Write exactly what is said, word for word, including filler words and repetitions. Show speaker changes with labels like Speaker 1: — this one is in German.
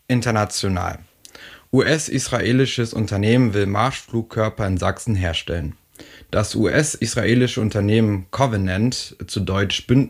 Speaker 1: International. U S-israelisches Unternehmen will Marschflugkörper in Sachsen herstellen. Das U S-israelische Unternehmen Covenant, zu Deutsch